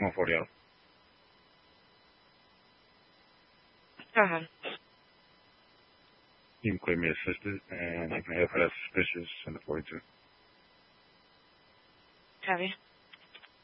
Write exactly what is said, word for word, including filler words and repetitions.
one forty out. Go ahead. You can clear me assisted, and you can head for that suspicious in the forty-two. Copy.